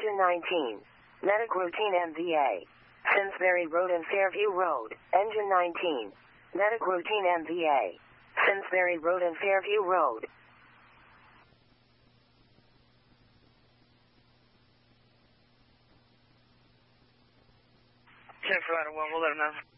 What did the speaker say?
Engine 19. Medic routine MVA. Simsbury Road and Fairview Road. Engine 19. Medic routine MVA. Simsbury Road and Fairview Road. 10 for Ladder 1, we'll let him know.